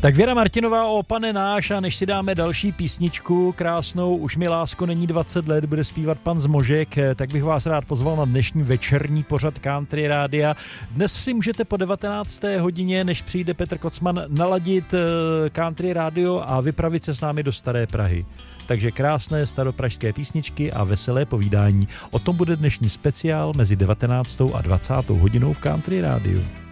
Tak Věra Martinová o Pane náš, a než si dáme další písničku krásnou, Už mi lásko není 20 let, bude zpívat pan Zmožek, tak bych vás rád pozval na dnešní večerní pořad Country Rádia. Dnes si můžete po 19. hodině, než přijde Petr Kocman, naladit Country Radio a vypravit se s námi do Staré Prahy. Takže krásné staropražské písničky a veselé povídání. O tom bude dnešní speciál mezi 19. a 20. hodinou v Country Rádiu.